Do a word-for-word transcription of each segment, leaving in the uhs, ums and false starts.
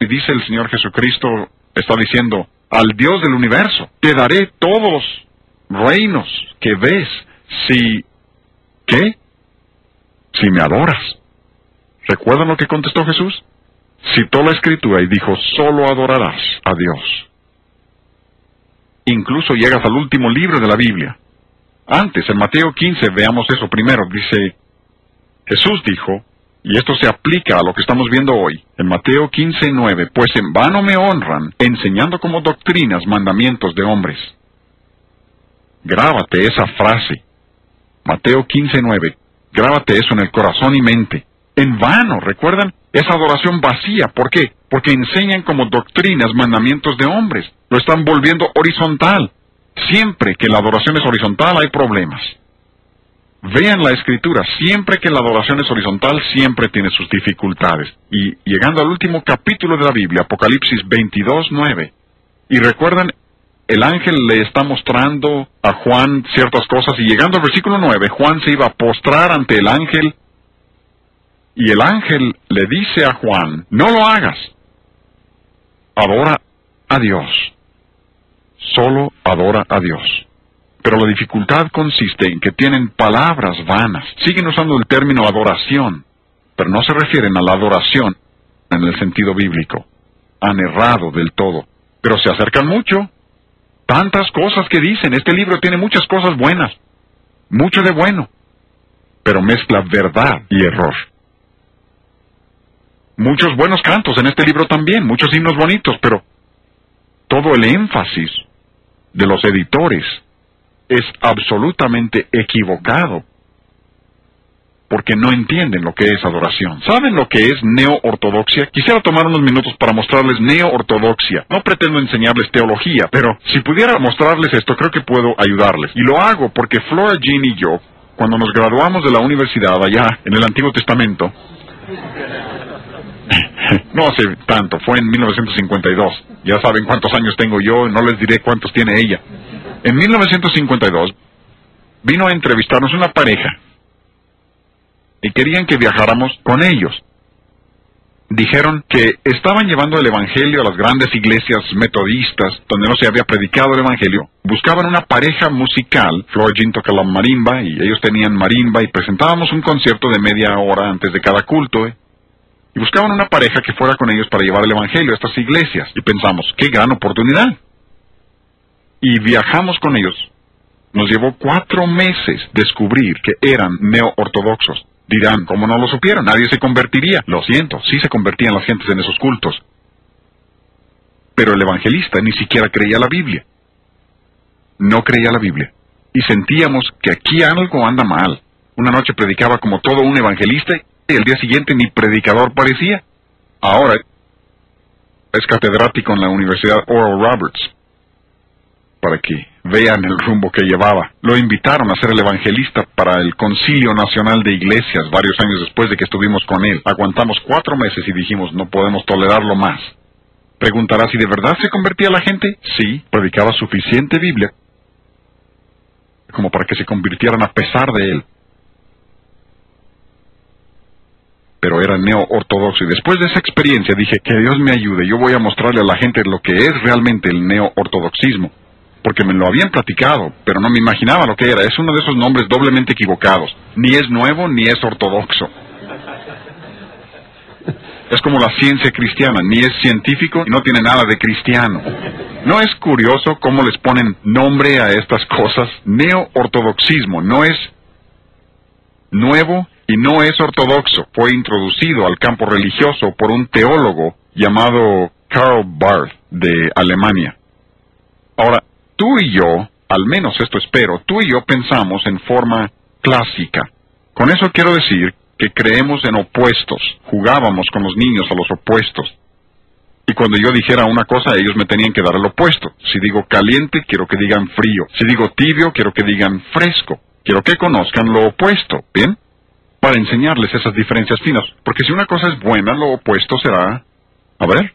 dice el Señor Jesucristo, está diciendo, al Dios del universo, te daré todos los reinos que ves si... ¿qué? Si me adoras. ¿Recuerdan lo que contestó Jesús? Citó la Escritura y dijo, solo adorarás a Dios. Incluso llegas al último libro de la Biblia. Antes, en Mateo quince, veamos eso primero. Dice, Jesús dijo, y esto se aplica a lo que estamos viendo hoy, en Mateo quince, nueve, pues en vano me honran, enseñando como doctrinas mandamientos de hombres. Grábate esa frase. Mateo quince, nueve. Grábate eso en el corazón y mente. En vano, ¿recuerdan? Esa adoración vacía. ¿Por qué? Porque enseñan como doctrinas mandamientos de hombres. Lo están volviendo horizontal. Siempre que la adoración es horizontal hay problemas. Vean la Escritura. Siempre que la adoración es horizontal, siempre tiene sus dificultades. Y llegando al último capítulo de la Biblia, Apocalipsis veintidós, nueve. Y recuerdan, el ángel le está mostrando a Juan ciertas cosas. Y llegando al versículo nueve, Juan se iba a postrar ante el ángel. Y el ángel le dice a Juan, no lo hagas. Adora a Dios. Solo adora a Dios. Pero la dificultad consiste en que tienen palabras vanas. Siguen usando el término adoración, pero no se refieren a la adoración en el sentido bíblico. Han errado del todo. Pero se acercan mucho. Tantas cosas que dicen. Este libro tiene muchas cosas buenas. Mucho de bueno. Pero mezcla verdad y error. Muchos buenos cantos en este libro también. Muchos himnos bonitos, pero todo el énfasis de los editores es absolutamente equivocado, porque no entienden lo que es adoración. ¿Saben lo que es neo-ortodoxia? Quisiera tomar unos minutos para mostrarles neo-ortodoxia. No pretendo enseñarles teología, pero si pudiera mostrarles esto, creo que puedo ayudarles. Y lo hago porque Flora Jean y yo, cuando nos graduamos de la universidad allá en el Antiguo Testamento, no hace tanto, fue en mil novecientos cincuenta y dos. Ya saben cuántos años tengo yo, no les diré cuántos tiene ella. En mil novecientos cincuenta y dos vino a entrevistarnos una pareja y querían que viajáramos con ellos. Dijeron que estaban llevando el Evangelio a las grandes iglesias metodistas donde no se había predicado el Evangelio. Buscaban una pareja musical. Flora Jean toca la marimba y ellos tenían marimba y presentábamos un concierto de media hora antes de cada culto, ¿eh? Y buscaban una pareja que fuera con ellos para llevar el Evangelio a estas iglesias. Y pensamos, ¡qué gran oportunidad! Y viajamos con ellos. Nos llevó cuatro meses descubrir que eran neo-ortodoxos. Dirán, ¿cómo no lo supieron? Nadie se convertiría. Lo siento, sí se convertían las gentes en esos cultos. Pero el evangelista ni siquiera creía la Biblia. No creía la Biblia. Y sentíamos que aquí algo anda mal. Una noche predicaba como todo un evangelista y el día siguiente ni predicador parecía. Ahora es catedrático en la Universidad Oral Roberts. Para que vean el rumbo que llevaba. Lo invitaron a ser el evangelista para el Concilio Nacional de Iglesias varios años después de que estuvimos con él. Aguantamos cuatro meses y dijimos, no podemos tolerarlo más. Preguntará si de verdad se convertía la gente. Sí, predicaba suficiente Biblia como para que se convirtieran a pesar de él. Pero era neo-ortodoxo, y después de esa experiencia dije, que Dios me ayude, yo voy a mostrarle a la gente lo que es realmente el neo-ortodoxismo, porque me lo habían platicado, pero no me imaginaba lo que era. Es uno de esos nombres doblemente equivocados, ni es nuevo ni es ortodoxo. Es como la ciencia cristiana, ni es científico y no tiene nada de cristiano. ¿No es curioso cómo les ponen nombre a estas cosas? Neo-ortodoxismo no es nuevo y no es ortodoxo. Fue introducido al campo religioso por un teólogo llamado Karl Barth de Alemania. Ahora, tú y yo, al menos esto espero, tú y yo pensamos en forma clásica. Con eso quiero decir que creemos en opuestos. Jugábamos con los niños a los opuestos. Y cuando yo dijera una cosa, ellos me tenían que dar el opuesto. Si digo caliente, quiero que digan frío. Si digo tibio, quiero que digan fresco. Quiero que conozcan lo opuesto, ¿bien? Para enseñarles esas diferencias finas. Porque si una cosa es buena, lo opuesto será... A ver...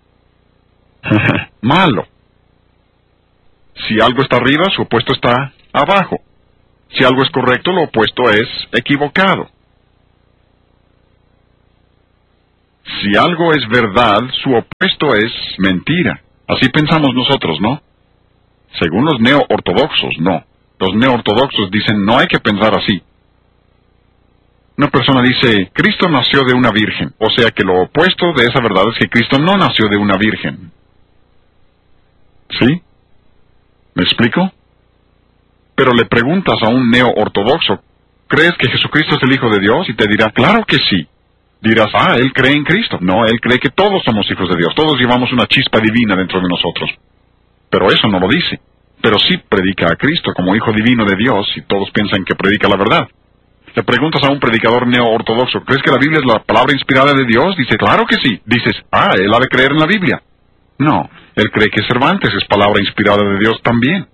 malo. Si algo está arriba, su opuesto está abajo. Si algo es correcto, lo opuesto es equivocado. Si algo es verdad, su opuesto es mentira. Así pensamos nosotros, ¿no? Según los neo-ortodoxos, no. Los neo-ortodoxos dicen, no hay que pensar así. Una persona dice, Cristo nació de una virgen. O sea que lo opuesto de esa verdad es que Cristo no nació de una virgen. ¿Sí? ¿Me explico? Pero le preguntas a un neo-ortodoxo, ¿crees que Jesucristo es el Hijo de Dios? Y te dirá, claro que sí. Dirás, ah, él cree en Cristo. No, él cree que todos somos hijos de Dios. Todos llevamos una chispa divina dentro de nosotros. Pero eso no lo dice. Pero sí predica a Cristo como Hijo divino de Dios y todos piensan que predica la verdad. Le preguntas a un predicador neo-ortodoxo, ¿crees que la Biblia es la palabra inspirada de Dios? Dice, claro que sí. Dices, ah, él ha de creer en la Biblia. No, él cree que Cervantes es palabra inspirada de Dios también.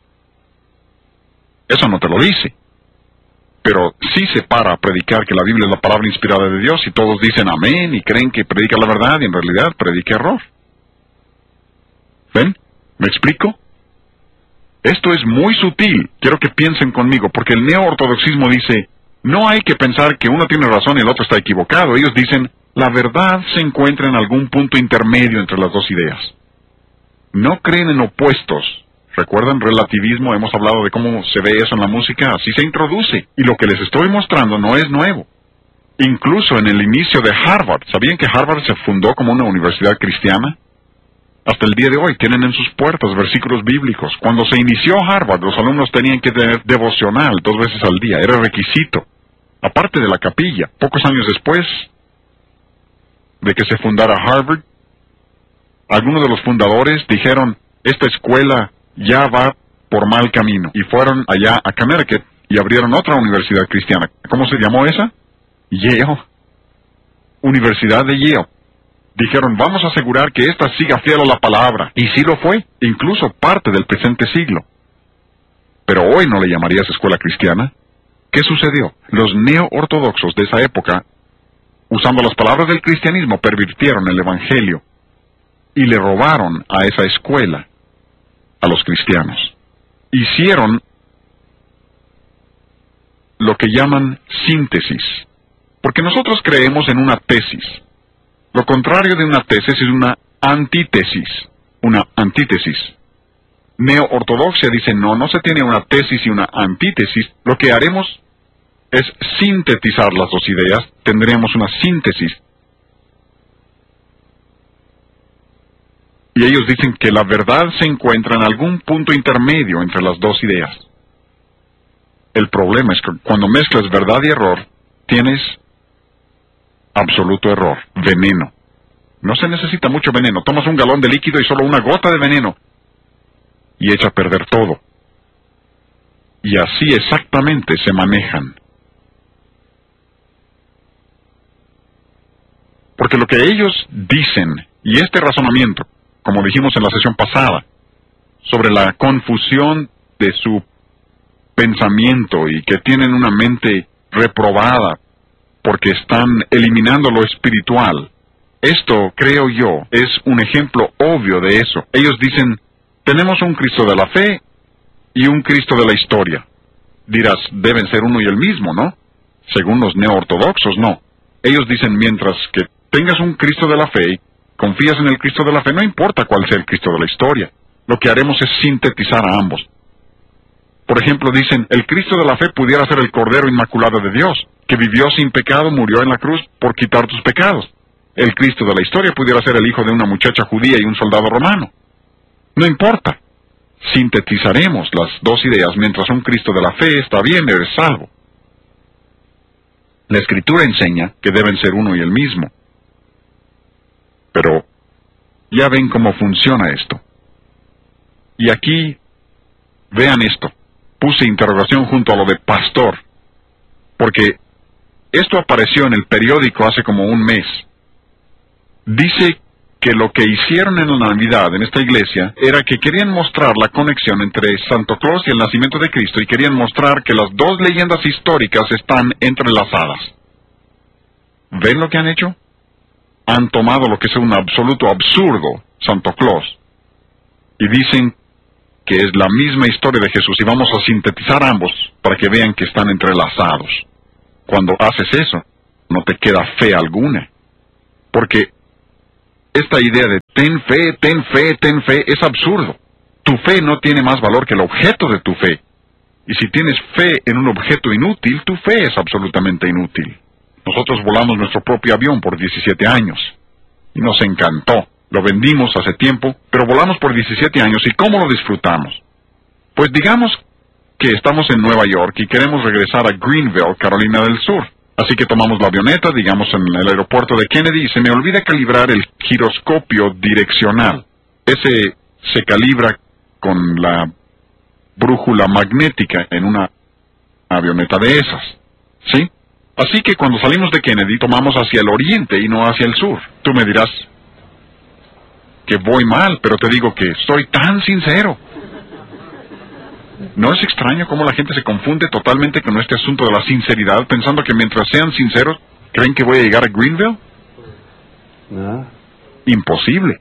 Eso no te lo dice. Pero sí se para a predicar que la Biblia es la palabra inspirada de Dios y todos dicen amén y creen que predica la verdad y en realidad predica error. ¿Ven? ¿Me explico? Esto es muy sutil. Quiero que piensen conmigo, porque el neo-ortodoxismo dice, no hay que pensar que uno tiene razón y el otro está equivocado. Ellos dicen, la verdad se encuentra en algún punto intermedio entre las dos ideas. No creen en opuestos. ¿Recuerdan relativismo? Hemos hablado de cómo se ve eso en la música. Así se introduce. Y lo que les estoy mostrando no es nuevo. Incluso en el inicio de Harvard. ¿Sabían que Harvard se fundó como una universidad cristiana? Hasta el día de hoy tienen en sus puertas versículos bíblicos. Cuando se inició Harvard, los alumnos tenían que tener devocional dos veces al día. Era requisito. Aparte de la capilla. Pocos años después de que se fundara Harvard, algunos de los fundadores dijeron, esta escuela ya va por mal camino. Y fueron allá a Connecticut y abrieron otra universidad cristiana. ¿Cómo se llamó esa? Yale. Universidad de Yale. Dijeron, vamos a asegurar que ésta siga fiel a la palabra. Y sí lo fue, incluso parte del presente siglo. Pero hoy no le llamarías escuela cristiana. ¿Qué sucedió? Los neo-ortodoxos de esa época, usando las palabras del cristianismo, pervirtieron el evangelio y le robaron a esa escuela a los cristianos. Hicieron lo que llaman síntesis, porque nosotros creemos en una tesis. Lo contrario de una tesis es una antítesis, una antítesis. Neo-ortodoxia dice, no, no se tiene una tesis y una antítesis. Lo que haremos es sintetizar las dos ideas, tendremos una síntesis. Y ellos dicen que la verdad se encuentra en algún punto intermedio entre las dos ideas. El problema es que cuando mezclas verdad y error, tienes absoluto error, veneno. No se necesita mucho veneno. Tomas un galón de líquido y solo una gota de veneno y echa a perder todo. Y así exactamente se manejan. Porque lo que ellos dicen, y este razonamiento, como dijimos en la sesión pasada, sobre la confusión de su pensamiento y que tienen una mente reprobada porque están eliminando lo espiritual. Esto, creo yo, es un ejemplo obvio de eso. Ellos dicen, tenemos un Cristo de la fe y un Cristo de la historia. Dirás, deben ser uno y el mismo, ¿no? Según los neo-ortodoxos, no. Ellos dicen, mientras que tengas un Cristo de la fe, confías en el Cristo de la fe, no importa cuál sea el Cristo de la historia. Lo que haremos es sintetizar a ambos. Por ejemplo, dicen, el Cristo de la fe pudiera ser el Cordero Inmaculado de Dios, que vivió sin pecado, murió en la cruz por quitar tus pecados. El Cristo de la historia pudiera ser el hijo de una muchacha judía y un soldado romano. No importa. Sintetizaremos las dos ideas, mientras un Cristo de la fe está bien, eres salvo. La Escritura enseña que deben ser uno y el mismo. Pero ya ven cómo funciona esto. Y aquí, vean esto. Puse interrogación junto a lo de pastor, porque esto apareció en el periódico hace como un mes. Dice que lo que hicieron en la Navidad en esta iglesia era que querían mostrar la conexión entre Santo Claus y el nacimiento de Cristo, y querían mostrar que las dos leyendas históricas están entrelazadas. ¿Ven lo que han hecho? Han tomado lo que es un absoluto absurdo, Santo Claus, y dicen que es la misma historia de Jesús, y vamos a sintetizar ambos para que vean que están entrelazados. Cuando haces eso, no te queda fe alguna. Porque esta idea de ten fe, ten fe, ten fe es absurdo. Tu fe no tiene más valor que el objeto de tu fe. Y si tienes fe en un objeto inútil, tu fe es absolutamente inútil. Nosotros volamos nuestro propio avión por diecisiete años. Y nos encantó. Lo vendimos hace tiempo, pero volamos por diecisiete años. ¿Y cómo lo disfrutamos? Pues digamos que estamos en Nueva York y queremos regresar a Greenville, Carolina del Sur. Así que tomamos la avioneta, digamos en el aeropuerto de Kennedy, y se me olvida calibrar el giroscopio direccional. Ese se calibra con la brújula magnética en una avioneta de esas. ¿Sí? Así que cuando salimos de Kennedy tomamos hacia el oriente y no hacia el sur. Tú me dirás que voy mal, pero te digo que soy tan sincero. ¿No es extraño cómo la gente se confunde totalmente con este asunto de la sinceridad, pensando que mientras sean sinceros, creen que voy a llegar a Greenville? No. Imposible.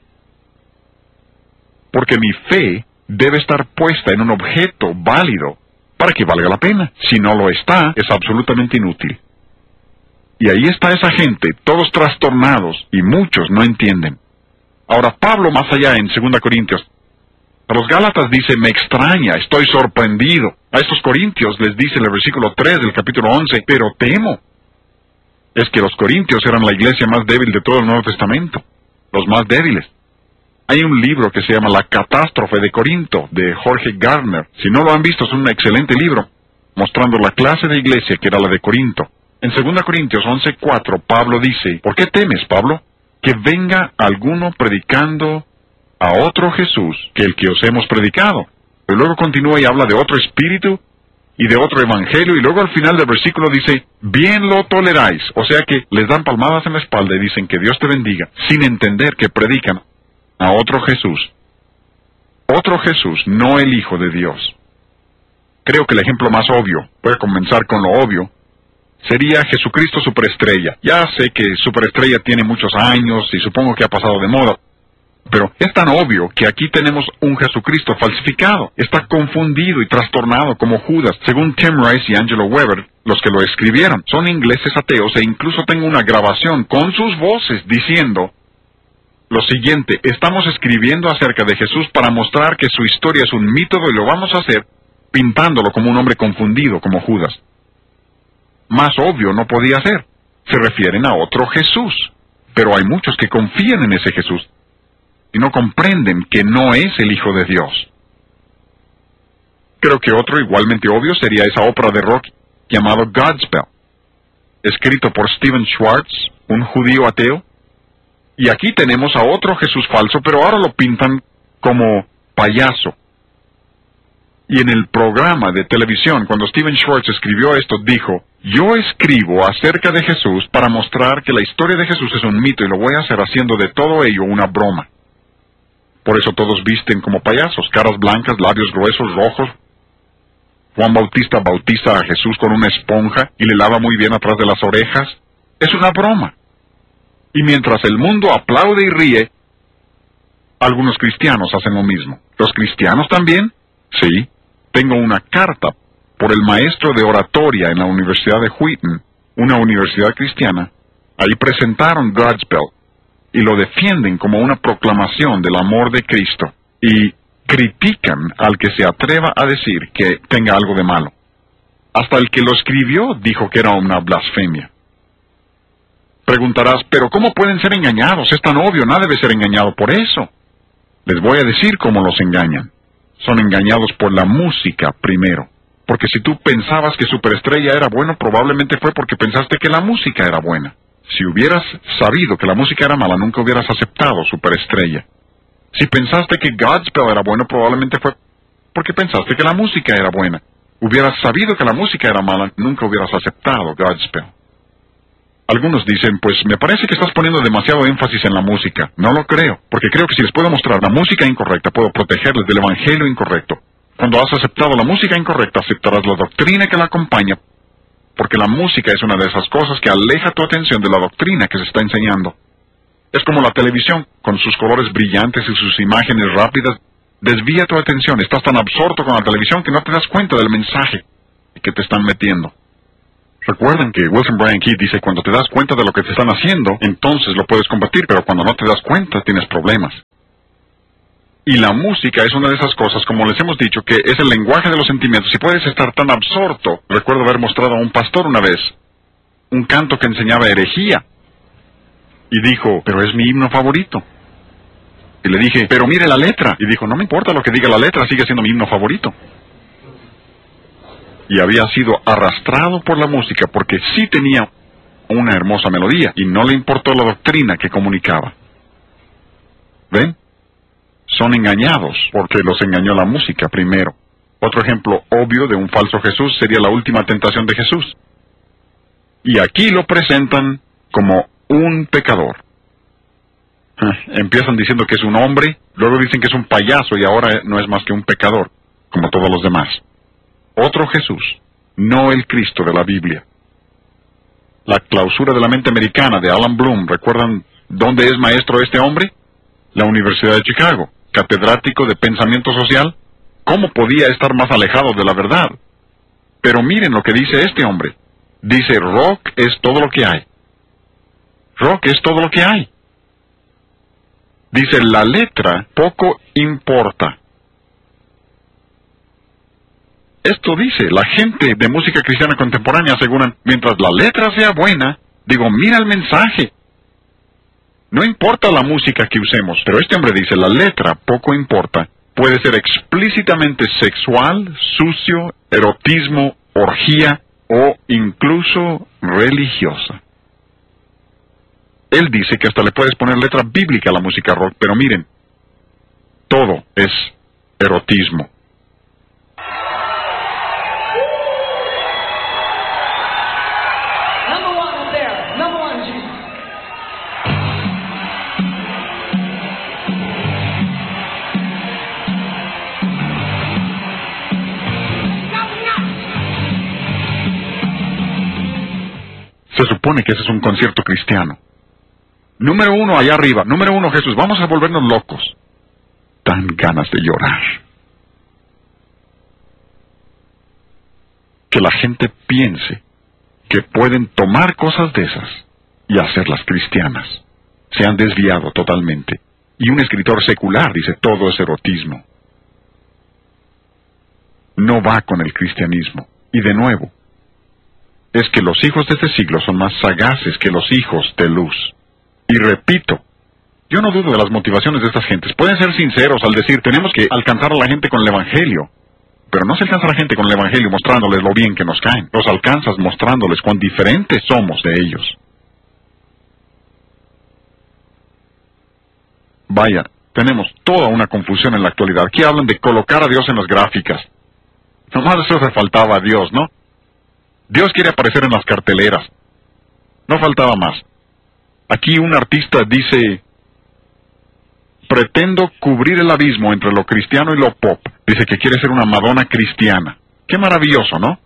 Porque mi fe debe estar puesta en un objeto válido para que valga la pena. Si no lo está, es absolutamente inútil. Y ahí está esa gente, todos trastornados, y muchos no entienden. Ahora, Pablo, más allá en segunda Corintios, a los Gálatas dice, me extraña, estoy sorprendido. A estos Corintios les dice en el versículo tres del capítulo once, pero temo. Es que los Corintios eran la iglesia más débil de todo el Nuevo Testamento, los más débiles. Hay un libro que se llama La Catástrofe de Corinto, de Jorge Gardner. Si no lo han visto, es un excelente libro, mostrando la clase de iglesia que era la de Corinto. En segunda Corintios once cuatro, Pablo dice, ¿por qué temes, Pablo? Que venga alguno predicando a otro Jesús que el que os hemos predicado. Pero luego continúa y habla de otro espíritu y de otro evangelio, y luego al final del versículo dice, bien lo toleráis. O sea que les dan palmadas en la espalda y dicen que Dios te bendiga, sin entender que predican a otro Jesús. Otro Jesús, no el Hijo de Dios. Creo que el ejemplo más obvio, voy a comenzar con lo obvio, sería Jesucristo Superestrella. Ya sé que Superestrella tiene muchos años y supongo que ha pasado de moda, pero es tan obvio que aquí tenemos un Jesucristo falsificado. Está confundido y trastornado como Judas, según Tim Rice y Angelo Weber, los que lo escribieron. Son ingleses ateos e incluso tengo una grabación con sus voces diciendo lo siguiente: estamos escribiendo acerca de Jesús para mostrar que su historia es un mito y lo vamos a hacer pintándolo como un hombre confundido como Judas. Más obvio no podía ser. Se refieren a otro Jesús. Pero hay muchos que confían en ese Jesús y no comprenden que no es el Hijo de Dios. Creo que otro igualmente obvio sería esa ópera de rock llamado Godspell, escrito por Stephen Schwartz, un judío ateo. Y aquí tenemos a otro Jesús falso, pero ahora lo pintan como payaso. Y en el programa de televisión, cuando Stephen Schwartz escribió esto, dijo, yo escribo acerca de Jesús para mostrar que la historia de Jesús es un mito y lo voy a hacer haciendo de todo ello una broma. Por eso todos visten como payasos, caras blancas, labios gruesos, rojos. Juan Bautista bautiza a Jesús con una esponja y le lava muy bien atrás de las orejas. Es una broma. Y mientras el mundo aplaude y ríe, algunos cristianos hacen lo mismo. ¿Los cristianos también? Sí. Tengo una carta por el maestro de oratoria en la Universidad de Wheaton, una universidad cristiana. Ahí presentaron Godspell y lo defienden como una proclamación del amor de Cristo y critican al que se atreva a decir que tenga algo de malo. Hasta el que lo escribió dijo que era una blasfemia. Preguntarás, ¿pero cómo pueden ser engañados? Es tan obvio, nadie debe ser engañado por eso. Les voy a decir cómo los engañan. Son engañados por la música primero. Porque si tú pensabas que Superestrella era bueno, probablemente fue porque pensaste que la música era buena. Si hubieras sabido que la música era mala, nunca hubieras aceptado Superestrella. Si pensaste que Godspell era bueno, probablemente fue porque pensaste que la música era buena. Hubieras sabido que la música era mala, nunca hubieras aceptado Godspell. Algunos dicen, pues me parece que estás poniendo demasiado énfasis en la música. No lo creo, porque creo que si les puedo mostrar la música incorrecta, puedo protegerles del evangelio incorrecto. Cuando has aceptado la música incorrecta, aceptarás la doctrina que la acompaña, porque la música es una de esas cosas que aleja tu atención de la doctrina que se está enseñando. Es como la televisión, con sus colores brillantes y sus imágenes rápidas, desvía tu atención. Estás tan absorto con la televisión que no te das cuenta del mensaje que te están metiendo. Recuerden que Wilson Bryan Keith dice, cuando te das cuenta de lo que te están haciendo, entonces lo puedes combatir, pero cuando no te das cuenta, tienes problemas. Y la música es una de esas cosas, como les hemos dicho, que es el lenguaje de los sentimientos, y puedes estar tan absorto. Recuerdo haber mostrado a un pastor una vez un canto que enseñaba herejía, y dijo, pero es mi himno favorito. Y le dije, pero mire la letra. Y dijo, no me importa lo que diga la letra, sigue siendo mi himno favorito. Y había sido arrastrado por la música porque sí tenía una hermosa melodía y no le importó la doctrina que comunicaba. ¿Ven? Son engañados porque los engañó la música primero. Otro ejemplo obvio de un falso Jesús sería la última tentación de Jesús. Y aquí lo presentan como un pecador. Empiezan diciendo que es un hombre, luego dicen que es un payaso y ahora no es más que un pecador, como todos los demás. Otro Jesús, no el Cristo de la Biblia. La clausura de la mente americana de Alan Bloom, ¿recuerdan dónde es maestro este hombre? La Universidad de Chicago, catedrático de pensamiento social. ¿Cómo podía estar más alejado de la verdad? Pero miren lo que dice este hombre. Dice, rock es todo lo que hay. Rock es todo lo que hay. Dice, la letra poco importa. Esto dice, la gente de música cristiana contemporánea aseguran, mientras la letra sea buena, digo, mira el mensaje. No importa la música que usemos, pero este hombre dice, la letra poco importa. Puede ser explícitamente sexual, sucio, erotismo, orgía o incluso religiosa. Él dice que hasta le puedes poner letra bíblica a la música rock, pero miren, todo es erotismo. Se supone que ese es un concierto cristiano. Número uno, allá arriba. Número uno, Jesús. Vamos a volvernos locos. Dan ganas de llorar. Que la gente piense que pueden tomar cosas de esas y hacerlas cristianas. Se han desviado totalmente. Y un escritor secular dice, todo es erotismo. No va con el cristianismo. Y de nuevo, es que los hijos de este siglo son más sagaces que los hijos de luz. Y repito, yo no dudo de las motivaciones de estas gentes. Pueden ser sinceros al decir, tenemos que alcanzar a la gente con el Evangelio. Pero no se alcanza a la gente con el Evangelio mostrándoles lo bien que nos caen. Los alcanzas mostrándoles cuán diferentes somos de ellos. Vaya, tenemos toda una confusión en la actualidad. Aquí hablan de colocar a Dios en las gráficas. Nomás eso se faltaba a Dios, ¿no? Dios quiere aparecer en las carteleras. No faltaba más. Aquí un artista dice, pretendo cubrir el abismo entre lo cristiano y lo pop. Dice que quiere ser una Madonna cristiana. Qué maravilloso, ¿no?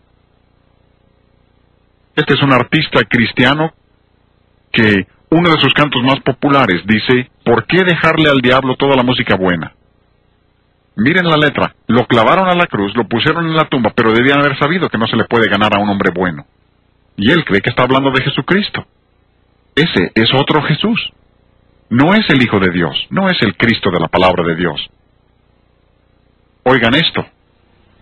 Este es un artista cristiano que uno de sus cantos más populares dice, ¿por qué dejarle al diablo toda la música buena? Miren la letra, lo clavaron a la cruz, lo pusieron en la tumba, pero debían haber sabido que no se le puede ganar a un hombre bueno. Y él cree que está hablando de Jesucristo. Ese es otro Jesús. No es el Hijo de Dios, no es el Cristo de la palabra de Dios. Oigan esto.